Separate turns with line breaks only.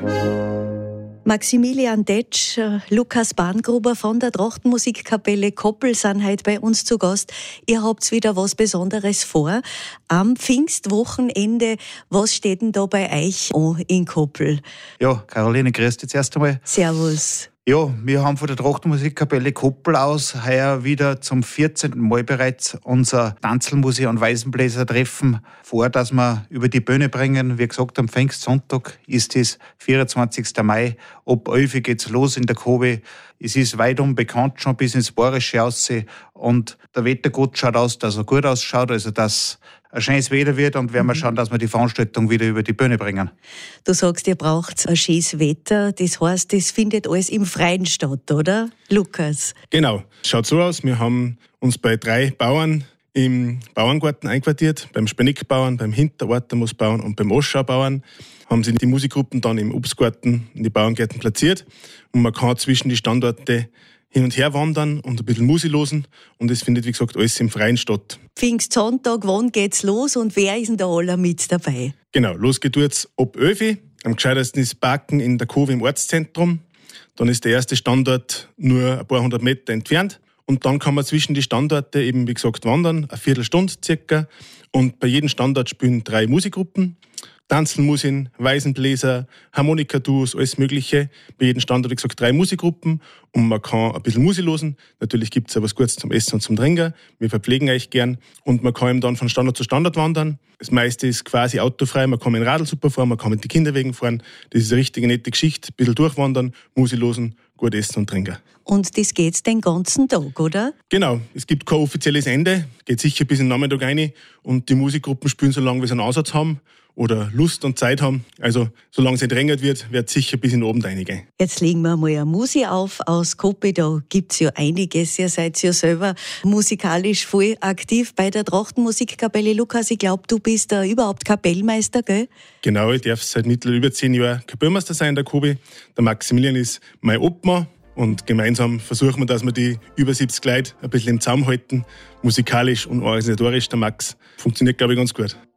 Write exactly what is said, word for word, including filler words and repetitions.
Maximilian Detsch, Lukas Bahngruber von der Trachtenmusikkapelle Koppel sind heute bei uns zu Gast. Ihr habt wieder was Besonderes vor. Am Pfingstwochenende, was steht denn da bei euch an in Koppel?
Ja, Caroline, grüß dich zuerst einmal.
Servus.
Ja, wir haben von der Trachtenmusikkapelle Koppel aus heuer wieder zum vierzehnten Mal bereits unser Tanzelmusik- und Weisenbläser-Treffen vor, dass wir über die Bühne bringen. Wie gesagt, am Pfingstsonntag ist es vierundzwanzigsten Mai. Ab elf Uhr geht's los in der Kobe. Es ist weitum bekannt schon bis ins Bayerische raus. Und der Wettergott schaut aus, dass er gut ausschaut, also dass ein schönes Wetter wird, und werden wir schauen, dass wir die Veranstaltung wieder über die Bühne bringen.
Du sagst, ihr braucht ein schönes Wetter. Das heißt, das findet alles im Freien statt, oder, Lukas?
Genau. Es schaut so aus, wir haben uns bei drei Bauern im Bauerngarten einquartiert. Beim Spenickbauern, beim Hinterortamusbauern und beim Oschaubauern haben sie die Musikgruppen dann im Obstgarten in die Bauerngärten platziert. Und man kann zwischen die Standorte hin und her wandern und ein bisschen Musik losen. Und es findet, wie gesagt, alles im Freien statt.
Pfingstsonntag, wann geht's los und wer ist denn da alle mit dabei?
Genau, los geht es ab elf Uhr. Am gescheitesten ist Parken in der Kowe im Ortszentrum. Dann ist der erste Standort nur ein paar hundert Meter entfernt. Und dann kann man zwischen die Standorte eben, wie gesagt, wandern, eine Viertelstunde circa. Und bei jedem Standort spielen drei Musikgruppen. Tanzelmusik, Weisenbläser, Harmonikaduos, alles Mögliche. Bei jedem Standort, wie gesagt, drei Musikgruppen. Und man kann ein bisschen Musik losen. Natürlich gibt es auch was Gutes zum Essen und zum Trinken. Wir verpflegen euch gern. Und man kann eben dann von Standort zu Standort wandern. Das meiste ist quasi autofrei. Man kann mit dem Radl super fahren, man kann mit den Kinderwegen fahren. Das ist eine richtige nette Geschichte. Ein bisschen durchwandern, Musik losen, gut essen und trinken.
Und das geht den ganzen Tag, oder?
Genau. Es gibt kein offizielles Ende. Geht sicher bis in den Nachmittag rein. Und die Musikgruppen spielen, solange wir so einen Aussatz haben oder Lust und Zeit haben. Also, solange es nicht drängert wird, wird es sicher bis in den Abend reingehen.
Jetzt legen wir mal eine Musik auf aus Koppel. Da gibt es ja einiges. Ihr seid ja selber musikalisch voll aktiv bei der Trachtenmusikkapelle. Lukas, ich glaube, du bist da überhaupt Kapellmeister, gell?
Genau, ich darf seit mittlerweile über zehn Jahren Kapellmeister sein in der Kobe. Der Maximilian ist mein Obmann. Und gemeinsam versuchen wir, dass wir die über siebzig Leute ein bisschen im Zaum halten. Musikalisch und organisatorisch. Der Max funktioniert, glaube ich, ganz gut.